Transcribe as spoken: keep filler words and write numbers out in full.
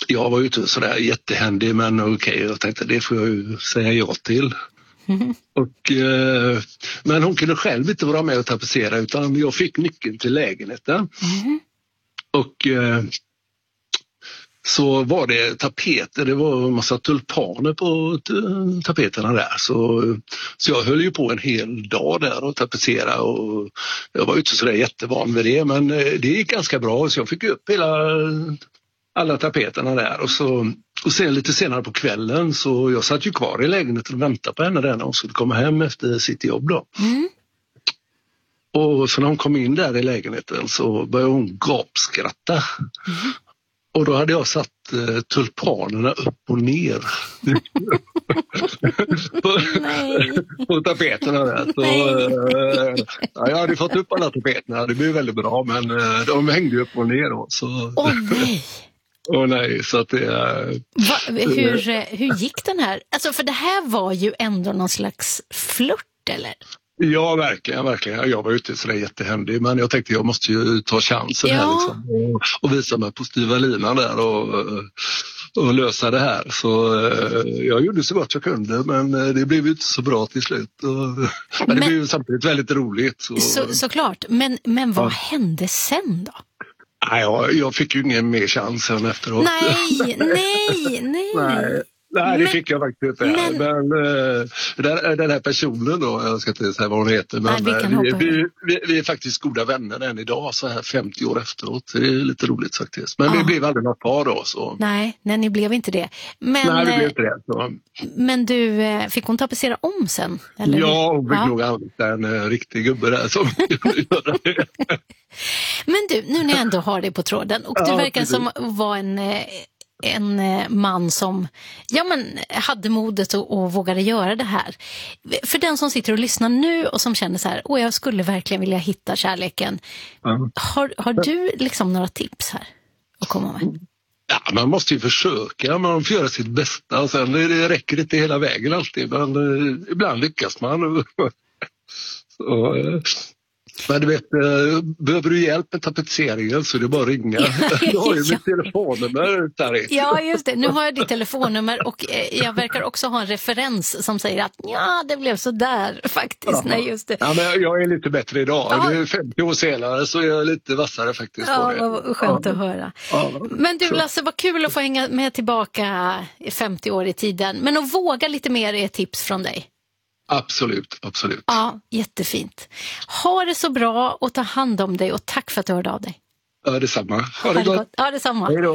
jag var ju inte sådär jättehändig, men okej, jag tänkte det får jag ju säga ja till. Mm. Och, eh, men hon kunde själv inte vara med och tapetsera, utan jag fick nyckeln till lägenheten. Mm. Och eh, så var det tapeter, det var en massa tulpaner på t- tapeterna där. Så, så jag höll ju på en hel dag där och tapetsera, och jag var ju inte sådär jättevan med det, men det gick ganska bra, så jag fick upp hela, alla tapeterna där. Och, så, och sen lite senare på kvällen så jag satt ju kvar i lägenheten och väntade på henne där när hon skulle komma hem efter sitt jobb då. Mm. Och så när hon kom in där i lägenheten så började hon gapskratta. Mm. Och då hade jag satt eh, tulpanerna upp och ner på, på tapeterna där. Så, eh, ja, jag hade fått upp alla tapeterna, det blev väldigt bra, men eh, de hängde upp och ner då. Så. Åh nej! Åh nej, så att det... Eh, Va, hur, hur gick den här? Alltså, för det här var ju ändå någon slags flört, eller? Ja, verkligen, verkligen. Jag var ute sådär jättehändig, men jag tänkte jag måste ju ta chansen ja. här liksom, och, och visa mig på styva linan där och, och lösa det här. Så jag gjorde så gott jag kunde, men det blev ju inte så bra till slut. Och, men, men det blev ju samtidigt väldigt roligt. Så, så, såklart, men, men vad ja. hände sen då? Nej, jag, jag fick ju ingen mer chans än efteråt. Nej, nej, nej. nej. Nej, det men, fick jag faktiskt inte. Men, men den, den här personen då, jag ska inte säga vad hon heter, men nej, vi, vi, vi, vi är faktiskt goda vänner än idag, så här femtio år efteråt. Det är lite roligt faktiskt. Men ah. det blev aldrig något par då. Så. Nej, nej, ni blev inte det. Men, nej, det blev inte det. Så. Men du, fick hon tapetsera om sen? Eller? Ja, hon fick ja. nog använda en uh, riktig gubbe där som göra det. Men du, nu när jag ändå har det på tråden, och du ja, verkar som var en... en man som ja, men, hade modet och, och vågade göra det här. För den som sitter och lyssnar nu och som känner så här, åh, jag skulle verkligen vilja hitta kärleken. Mm. Har, har du liksom några tips här att komma med? Ja, man måste ju försöka, man får göra sitt bästa, och sen det räcker inte hela vägen alltid, men uh, ibland lyckas man. Så, uh. Men du vet, behöver du hjälp med tapetseringen så det är bara att ringa. Du har ju mitt telefonnummer där. Ja, just det. Nu har jag ditt telefonnummer, och jag verkar också ha en referens som säger att ja, det blev så där faktiskt. Ja. Nej, just det. Ja, men jag är lite bättre idag. Ja. Det är femtio år senare så är jag lite vassare faktiskt. Ja, vad skönt ja. att höra. Ja. Men du Lasse, vad kul att få hänga med tillbaka femtio år i tiden. Men att våga lite mer är ett tips från dig. Absolut, absolut. Ja, jättefint. Ha det så bra och ta hand om dig, och tack för att du hörde av dig. Ja, detsamma. Ha det gott. Ja, detsamma. Hej då.